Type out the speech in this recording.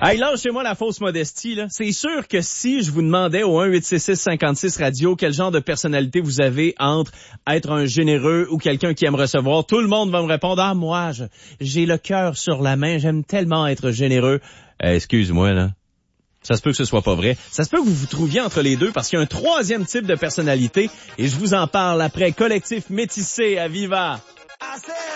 Hey, lâchez-moi la fausse modestie, là. C'est sûr que si je vous demandais au 1-866-56-radio quel genre de personnalité vous avez entre être un généreux ou quelqu'un qui aime recevoir, tout le monde va me répondre, ah, moi, j'ai le cœur sur la main, j'aime tellement être généreux. Excuse-moi, là. Ça se peut que ce soit pas vrai. Ça se peut que vous vous trouviez entre les deux parce qu'il y a un troisième type de personnalité et je vous en parle après Collectif Métissé à Viva.